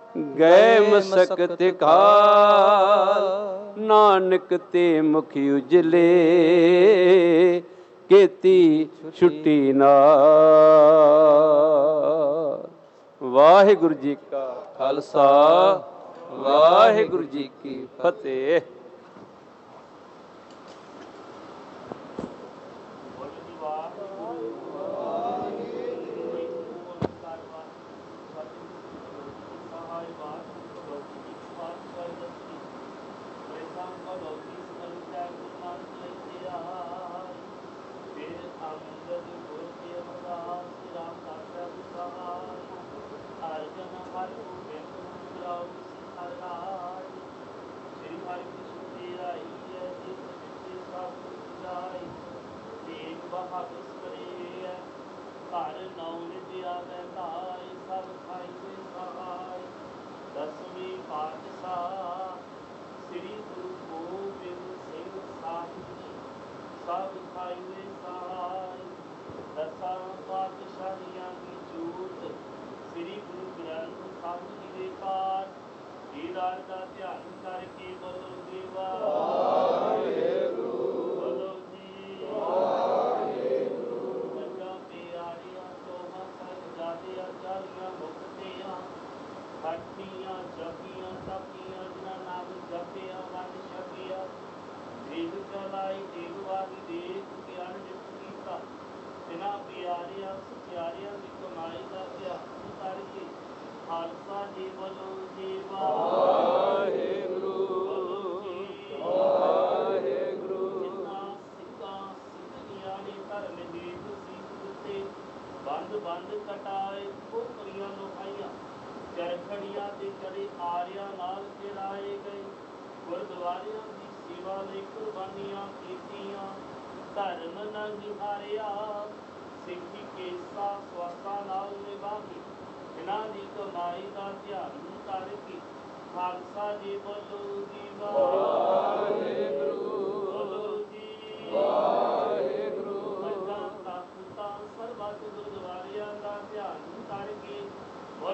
ਗਏ ਮਸਕਤ ਖਾਲ, ਨਾਨਕ ਤੇ ਮੁਖ ਉਜਲੇ, ਕੀਤੀ ਛੁੱਟੀ ਨਾਲ। ਵਾਹਿਗੁਰੂ ਜੀ ਕਾ ਖਾਲਸਾ, ਵਾਹਿਗੁਰੂ ਜੀ ਕੀ ਫਤਿਹ। ਘਰ ਨੌ ਨਿਤਿਆ ਬੈਠਾਏ, ਸਭ ਖਾਈਏ ਸਹਾਈ। ਦਸਵੀਂ ਪਾਤਸ਼ਾਹ ਸ੍ਰੀ ਗੁਰੂ ਗੋਬਿੰਦ ਸਿੰਘ ਸਾਹਿਬ ਜੀ, ਸਭ ਖਾਈਏ ਸਹਾਈ। ਦਸਾਂ ਪਾਤਸ਼ਾਹੀਆਂ ਦੀ ਜੋਤ ਸ੍ਰੀ ਗੁਰੂ ਗ੍ਰੰਥ ਸਾਹਿਬ ਜੀ ਦੇ ਪਾਠ ਦੀਦਾਰ ਦਾ ਧਿਆਨ ਕਰਕੇ ਬੋਲੋ ਜੀ ਵਾਹਿਗੁਰੂ, ਬੋਲੋ ਜੀ ਵਾਹਿਗੁਰੂ। ਜੱਗਾ ਪਿਆਰਿਆਂ ਦੋਹਾਂ ਸਾਹਿਬਜ਼ਾਦਿਆਂ ਚਾਲੀਆਂ ਮੁਕਤਿਆਂ, ਹੱਠੀਆਂ ਜਪੀਆਂ ਤਪੀਆਂ, ਜਿਨ੍ਹਾਂ ਨਾਮ ਜਪਿਆ ਵੰਡ ਛਕਿਆ, ਦੇਗ ਚਲਾਈ ਦੇਗ ਵਾਗੀ ਦੇਗ ਗਿਆਨ ਨਿਤ ਕੀਤਾ, ਜਿਨ੍ਹਾਂ ਪਿਆਰਿਆਂ ਸਚਿਆਰਿਆਂ ਦੀ ਕਮਾਈ ਦਾ ਧਿਆਨ ਕਰਕੇ ਖਾਲਸਾ ਜੀ ਬੋਲੋ ਜੀ ਵਾਹਿਗੁਰੂ, ਵਾਹਿਗੁਰੂ। ਜਿਨ੍ਹਾਂ ਸਿੱਖਾਂ ਸਿੱਖੀਆਂ ਨੇ ਧਰਮ ਹੇਠ ਸੀਸ ਦਿੱਤੇ, ਬੰਦ ਬੰਦ ਕਟਾਏ, ਖੋਪਰੀਆਂ ਲੋਹਾਈਆਂ, ਚਰਖੜੀਆਂ ਤੇ ਚੜੇ ਆਰਿਆਂ ਨਾਲ ਖਿਲਾਏ ਗਏ, ਗੁਰਦੁਆਰਿਆਂ ਦੀ ਸੇਵਾ ਲਈ ਕੁਰਬਾਨੀਆਂ ਕੀਤੀਆਂ, ਧਰਮ ਨਾ ਨਿਹਾਰਿਆ, ਸਿੱਖੀ ਕੇਸਾਂ ਸਵਾਸਾਂ ਨਾਲ ਨਿਭਾਈ, ਇਹਨਾਂ ਦੀ ਕਮਾਈ ਦਾ ਧਿਆਨ ਕਰਕੇ ਖਾਲਸਾ ਜੀ ਬੋਲੋ ਜੀ ਵਾਹਿਗੁਰੂ।